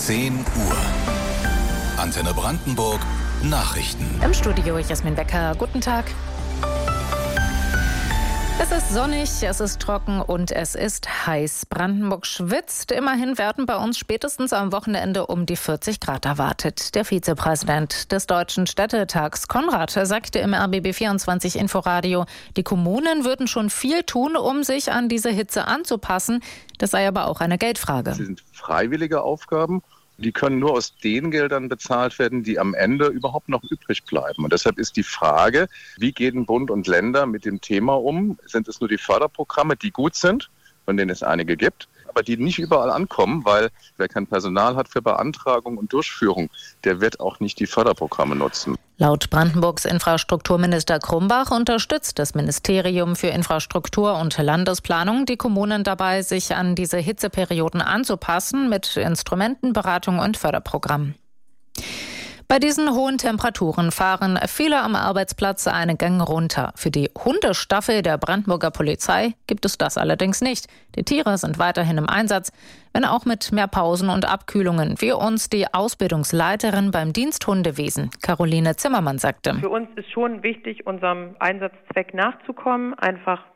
10 Uhr. Antenne Brandenburg Nachrichten. Im Studio Jasmin Becker. Guten Tag. Es ist sonnig, es ist trocken und es ist heiß. Brandenburg schwitzt. Immerhin werden bei uns spätestens am Wochenende um die 40 Grad erwartet. Der Vizepräsident des Deutschen Städtetags, Konrad, sagte im RBB24 Inforadio, die Kommunen würden schon viel tun, um sich an diese Hitze anzupassen. Das sei aber auch eine Geldfrage. Sie sind freiwillige Aufgaben. Die können nur aus den Geldern bezahlt werden, die am Ende überhaupt noch übrig bleiben. Und deshalb ist die Frage, wie gehen Bund und Länder mit dem Thema um? Sind es nur die Förderprogramme, die gut sind, von denen es einige gibt, aber die nicht überall ankommen, weil wer kein Personal hat für Beantragung und Durchführung, der wird auch nicht die Förderprogramme nutzen. Laut Brandenburgs Infrastrukturminister Krumbach unterstützt das Ministerium für Infrastruktur und Landesplanung die Kommunen dabei, sich an diese Hitzeperioden anzupassen mit Instrumenten, Beratung und Förderprogrammen. Bei diesen hohen Temperaturen fahren viele am Arbeitsplatz einen Gang runter. Für die Hundestaffel der Brandenburger Polizei gibt es das allerdings nicht. Die Tiere sind weiterhin im Einsatz, wenn auch mit mehr Pausen und Abkühlungen, wie uns die Ausbildungsleiterin beim Diensthundewesen, Caroline Zimmermann, sagte. Für uns ist schon wichtig, unserem Einsatzzweck nachzukommen, einfach